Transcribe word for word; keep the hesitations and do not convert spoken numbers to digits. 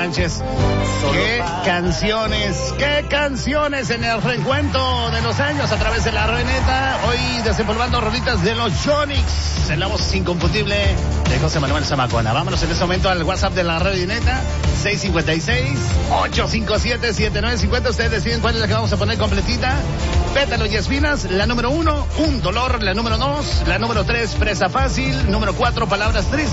Sánchez. Qué canciones, qué canciones en el reencuentro de los años a través de la Reneta. Hoy desempolvando rolitas de los Yonix en la voz inconfundible de José Manuel Zamacona. Vámonos en este momento al WhatsApp de la Reneta, seis cinco seis, ocho cinco siete, siete nueve cinco cero. Ustedes deciden cuál es la que vamos a poner completita. Pétalos y espinas, la número uno, un dolor, la número dos, la número tres, presa fácil, número cuatro, palabras tristes.